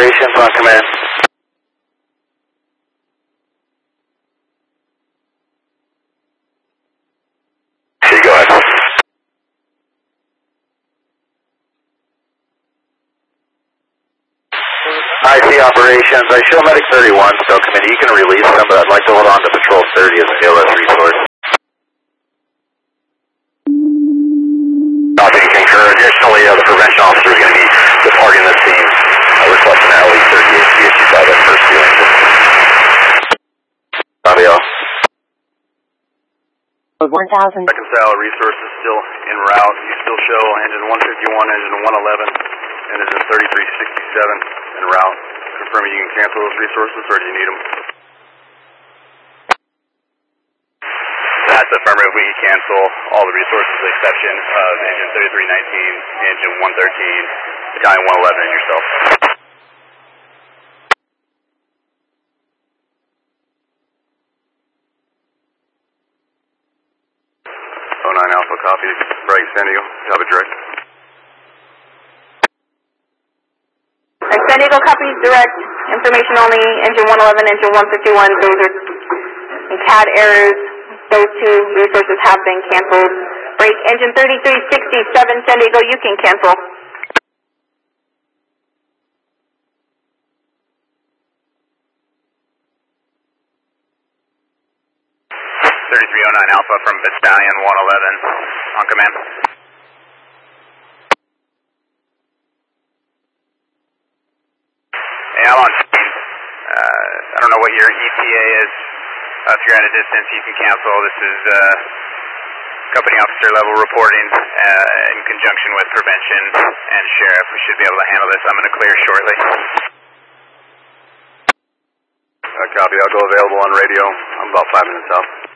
operations on command. Okay, go ahead. IC operations, I show medic 31 still coming. You can release them, but I'd like to hold on to patrol 30 as an ALS resource. Copy, concur. Additionally, the prevention officer is going to be departing the scene. Requesting LE 38 CSU 5 at first viewing. Copy all. 1000. Reconcile resources still en route. You still show engine 151, engine 111, and engine 3367 en route. Confirming you can cancel those resources, or do you need them? That's affirmative. We can cancel all the resources with the exception of engine 3319, engine 113, battalion 111, and yourself. 09 Alpha, copy. Bright, San Diego. Copy direct. San Diego copies direct. Information only. Engine 111, engine 151. Those are CAD errors. Those two resources have been canceled. Break engine 3367, San Diego, you can cancel. 3309 Alpha from battalion 111 on command. Hey, I'm on scene. I don't know what your ETA is. If you're at a distance, you can cancel. This is company officer level reporting in conjunction with prevention and sheriff. We should be able to handle this. I'm going to clear shortly. Copy. I'll go available on radio. I'm about 5 minutes out.